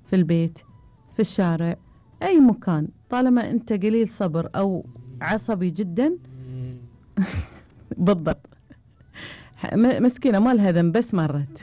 في البيت، في الشارع، أي مكان، طالما أنت قليل صبر أو عصبي جدا بالضبط. مسكينة ما لها ذنب، بس مرت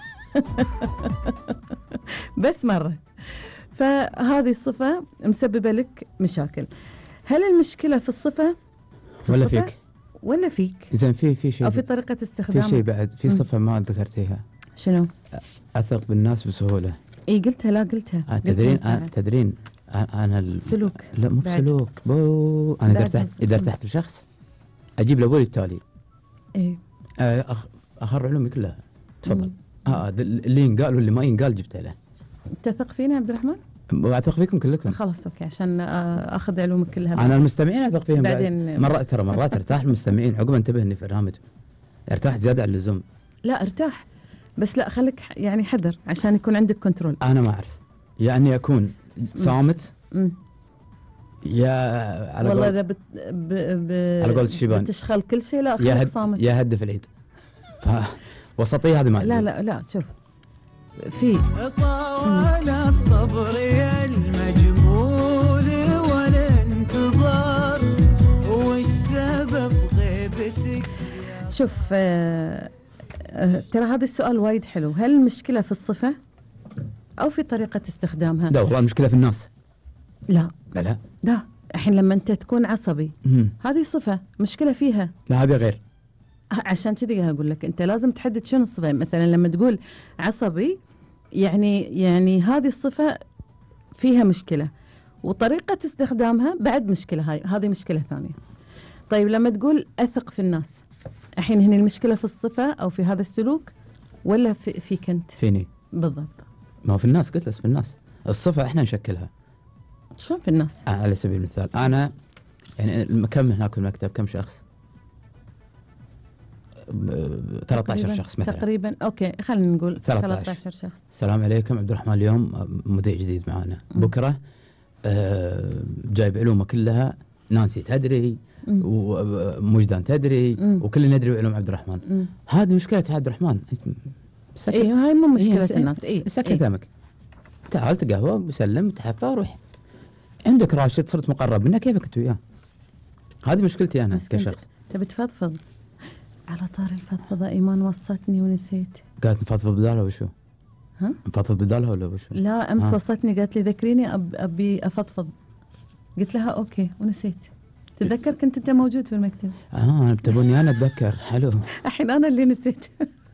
بس مرت. فهذه الصفة مسببة لك مشاكل. هل المشكلة في الصفة ولا فيك؟ ولا فيك؟ إذن في شيء أو في طريقة استخدامها؟ في شيء بعد، في صفة ما ذكرتيها. شنو؟ أثق بالناس بسهولة. إيه قلتها، لا قلتها. تدرين أنا سلوك. لا مو بسلوك، أنا إذا ارتحت لشخص أجيب له أبوي التالي. إيه. أخر علومي كلها. تفضل. اللي ينقال واللي ما ينقال جبته له. تثق فينا عبد الرحمن؟ وأثق فيكم كلكم. خلاص أوكي، عشان أخذ علومك كلها. أنا المستمعين أثق فيهم بعدين. مرات ارتاح المستمعين عقب انتبه إني في برنامج ارتاح زيادة عن اللزوم. لا ارتاح، بس لا خليك يعني حذر عشان يكون عندك كنترول. أنا ما أعرف، يعني أكون صامت يا على والله إذا على قول الشيبان بتشخل كل شيء، لا خليك صامت. يا هدف العيد. وسطية هذه ما لا شوف في طال الصبر يا المجمول والانتظار، وش سبب غيبتك؟ شوف ترى هذا السؤال وايد حلو. هل المشكلة في الصفة أو في طريقة استخدامها؟ لا والله المشكلة في الناس. لا الحين لما أنت تكون عصبي هذه صفة، مشكلة فيها. لا هذه غير. عشان كذي أقول لك أنت لازم تحدد شنو الصفة. مثلا لما تقول عصبي يعني هذه الصفة فيها مشكلة، وطريقة استخدامها بعد مشكلة، هذه مشكلة ثانية. طيب لما تقول أثق في الناس، الحين هنا المشكلة في الصفة أو في هذا السلوك ولا فيك أنت؟ فيني بالضبط. ما هو في الناس، قلت لك في الناس. الصفة إحنا نشكلها. شلون في الناس؟ على سبيل المثال أنا يعني كم هناك في المكتب كم شخص؟ 13 شخص مثلا تقريبا. اوكي خلينا نقول 13 شخص. السلام عليكم، عبد الرحمن اليوم مذيع جديد معانا. بكره جايب علومه كلها، نانسي تدري ومجدان تدري وكلنا ندري علوم عبد الرحمن. هذه مشكله عبد الرحمن. هاي مو مشكله الناس. سكت ثمك، تعال تقهوى وسلم تحفى وروح. عندك راشد صرت مقرب منه، كيفك انت وياه؟ هذه مشكلتي انا كشخص. تبي تفضفض؟ على طار الفضفضة إيمان وصتني ونسيت. قالت نفضفض بدالها وشو؟ نفضفض بدالها ولا وشو؟ لا أمس وصتني قالت لي ذكريني أبي أفضفض. قلت لها أوكي ونسيت. تتذكر كنت أنت موجود في المكتب. بتبوني أنا أتذكر. حلو. الحين أنا اللي نسيت.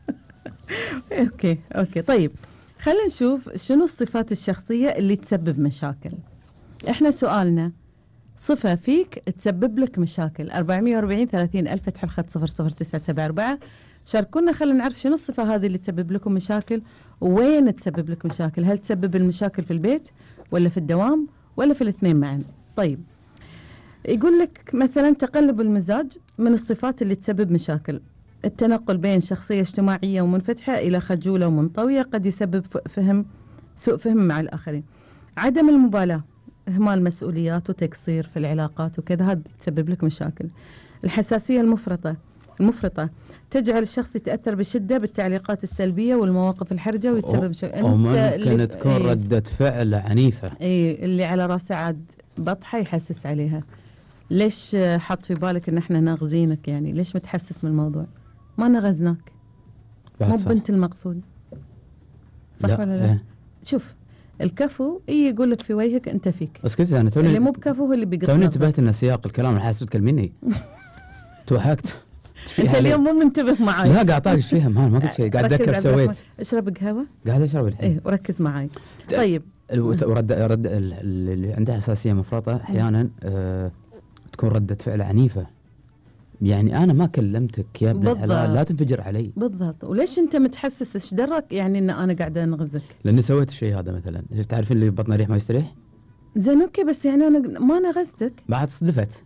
أوكي طيب خلينا نشوف شنو الصفات الشخصية اللي تسبب مشاكل. إحنا سؤالنا صفة فيك تسبب لك مشاكل. 440 30 ألف فتح الخط 00974. شاركونا خلينا نعرف شنو الصفة هذه اللي تسبب لكم مشاكل، وين تسبب لك مشاكل. هل تسبب المشاكل في البيت ولا في الدوام ولا في الاثنين معا؟ طيب يقول لك مثلا تقلب المزاج من الصفات اللي تسبب مشاكل. التنقل بين شخصية اجتماعية ومنفتحة إلى خجولة ومنطوية قد يسبب سوء فهم مع الآخرين. عدم المبالاة، إهمال مسؤوليات وتقصير في العلاقات وكذا، هذا تسبب لك مشاكل. الحساسية المفرطة تجعل الشخص يتأثر بشدة بالتعليقات السلبية والمواقف الحرجة ويتسبب مشاكل. ممكن تكون ردة فعل عنيفة. اللي على راسه عاد بطحة يحسس عليها. ليش حط في بالك ان احنا ناغزينك؟ يعني ليش متحسس من الموضوع؟ ما نغزناك، مو بنت المقصود. صح ولا لا؟ شوف الكفو يقول لك في وجهك انت فيك. اسكت انا توني اللي مو بكفو هو اللي بيقطع. توني انتبهت ان سياق الكلام انا حاسس بتكلميني. توهقت. انت اليوم مو منتبه معي. لا قاعد طاق فيها ما قلت شيء، قاعد اتذكر سويت. اشرب قهوه. قاعد اشرب الحين. وركز معي. طيب رد اللي عنده حساسيه مفرطه احيانا تكون ردة فعل عنيفة. يعني أنا ما كلمتك يا ابن الحلال، لا تنفجر علي. بالضبط. وليش أنت متحسس؟ إيش درك يعني إن أنا قاعدة أنغزك؟ لأني سويت الشيء هذا مثلا. تعرفين اللي بطنه ريح ما يستريح؟ زين أوكي، بس يعني أنا ما نغزتك. بعد صدفت.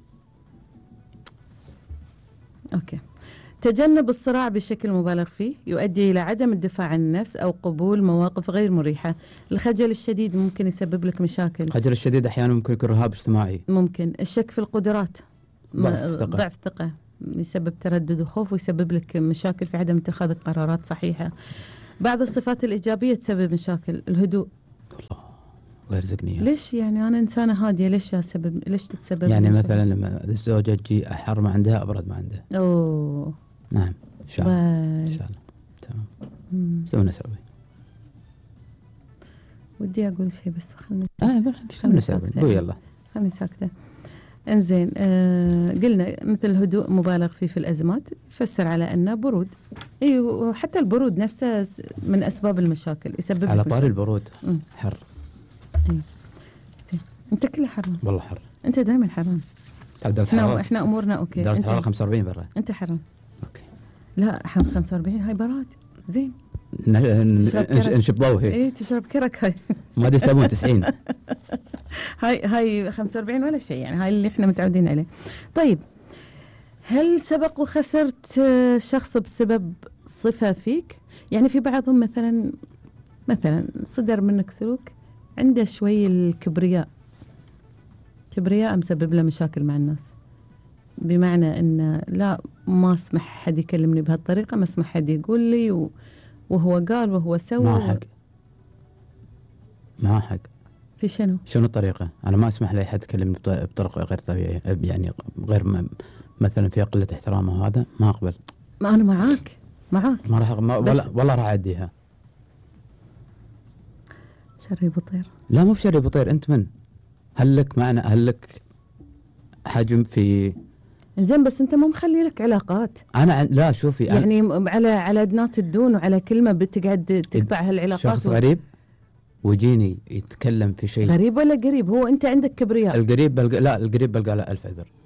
أوكي. تجنب الصراع بشكل مبالغ فيه يؤدي إلى عدم الدفاع عن النفس أو قبول مواقف غير مريحة. الخجل الشديد ممكن يسبب لك مشاكل. الخجل الشديد أحيانا ممكن يكون رهاب اجتماعي. ممكن. الشك في القدرات، ضعف ثقة يسبب تردد وخوف ويسبب لك مشاكل في عدم اتخاذ قرارات صحيحة. بعض الصفات الإيجابية تسبب مشاكل. الهدوء. الله يرزقني إياه. ليش يعني انا انسانه هاديه، ليش تتسبب يعني بالمشاكل؟ مثلا لما الزوجة تجي أحر ما عندها أبرد ما عندها. اوه نعم إن شاء الله. إن بل. شاء الله. تمام. مم. شو نسوي؟ ودي اقول شيء بس خلني شو نسوي؟ قول يلا. خلني ساكته. انزين قلنا مثل الهدوء مبالغ فيه في الازمات يفسر على انه برود. اي وحتى البرود نفسه من اسباب المشاكل، يسبب على لك طاري مشاكل. البرود حر. انت كله حرام، والله حر. انت دائما حرام. احنا امورنا اوكي. درجة انت حرارة 45 برا. انت حرام. اوكي. لا 45 هاي براد زين. نشب ضوء هي. اي تشرب كرك هاي. ما تستوون 90. هاي 45 ولا شيء، يعني هاي اللي احنا متعودين عليه. طيب هل سبق وخسرت شخص بسبب صفة فيك؟ يعني في بعضهم مثلا صدر منك سلوك عنده شوي الكبرياء مسبب له مشاكل مع الناس، بمعنى ان لا ما اسمح حد يكلمني بهالطريقة، ما اسمح حد يقول لي وهو قال وهو سوى. ما حق في شنو الطريقة؟ أنا ما أسمح لأي حد يكلمني بطريقة غير طبيعية، يعني غير مثلا في قلة احترام وهذا ما أقبل. ما أنا معاك ما راح والله راح أعديها. شري بطير. لا مو بشري بطير. أنت من؟ هل لك حجم في؟ زين بس أنت مو مخلي لك علاقات. أنا لا شوفي يعني على أدنات الدون وعلى كلمة بتقعد تقطع هالعلاقات. شخص غريب ويجيني يتكلم في شيء غريب ولا قريب؟ هو أنت عندك كبرياء. القريب بلقى له 1000 عذر.